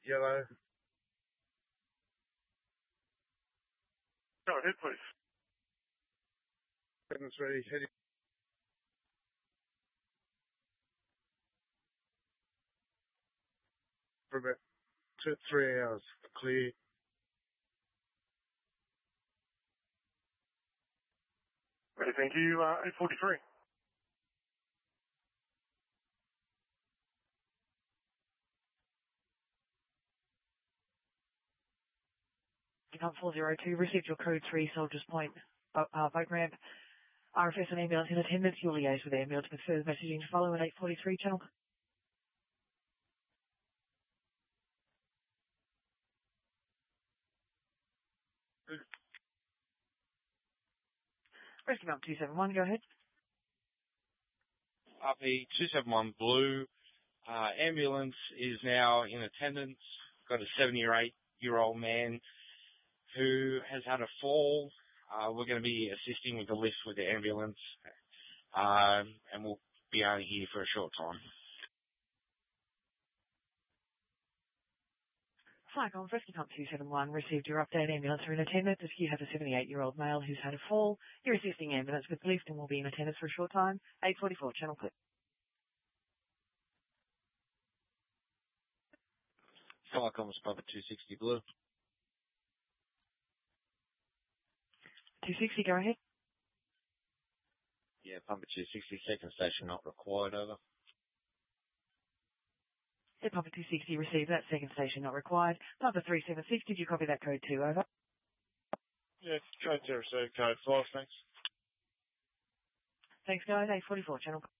yellow. Go ahead, please. Ambulance ready, heading. For about 3 hours. Clear. Ready, thank you. 843. Come 402, received your code 3, Soldiers Point, boat ramp. RFS and ambulance in attendance. You'll liaise with the ambulance with further messaging to follow at 843 channel. Rescue Mount 271, go ahead. RP 271 Blue. Ambulance is now in attendance. Got a 78-year-old man who has had a fall. We're going to be assisting with the lift with the ambulance, and we'll be only here for a short time. Cyclone Rescue Pump 271 received your update. Ambulance are in attendance. If you have a 78-year-old male who's had a fall, you're assisting ambulance with lift and will be in attendance for a short time. 844 channel clip. Cyclone's Papa 260 Blue. 260, go ahead. Yeah, Pumper 260, second station not required, over. Yeah, Pumper 260 received that, second station not required. Pumper 376, did you copy that code 2, over? Yeah, code 2 received, code 5, thanks. Thanks, guys. 844 channel.